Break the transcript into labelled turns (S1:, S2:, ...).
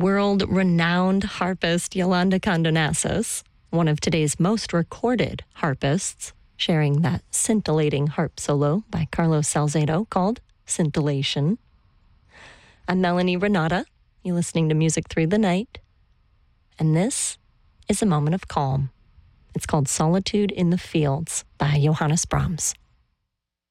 S1: world-renowned harpist Yolanda Condonassis, one of today's most recorded harpists, sharing that scintillating harp solo by Carlos Salcedo called Scintillation. I'm Melanie Renata. You're listening to Music Through the Night. And this is a moment of calm. It's called Solitude in the Fields by Johannes Brahms.